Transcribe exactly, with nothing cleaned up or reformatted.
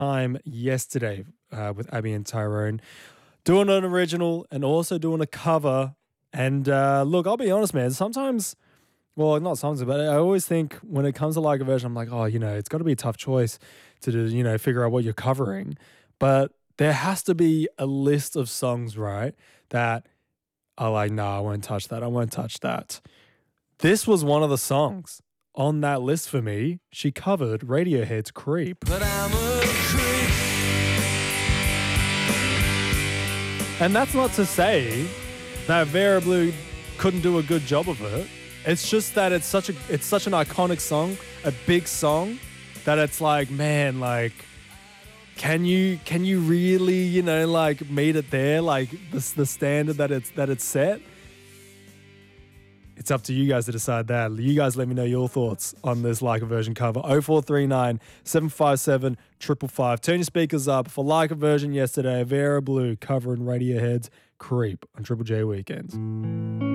Time Yesterday uh, with Abby and Tyrone. Doing an original and also doing a cover. And uh, look, I'll be honest, man. Sometimes, well, not sometimes, but I always think when it comes to like a version, I'm like, oh, you know, it's got to be a tough choice to do, you know, figure out what you're covering. But there has to be a list of songs, right, that are like, no, nah, I won't touch that. I won't touch that. This was one of the songs on that list for me. She covered Radiohead's Creep. But I'm a creep. And that's not to say that Vera Blue couldn't do a good job of it. It's just that it's such a it's such an iconic song, a big song, that it's like, man, like, can you can you really, you know, like meet it there, like the the standard that it's that it's set? It's up to you guys to decide that. You guys let me know your thoughts on this Like a Version cover. oh four three nine, seven five seven, five five five. Turn your speakers up for Like a Version yesterday. Vera Blue covering Radiohead's Creep on Triple J Weekends.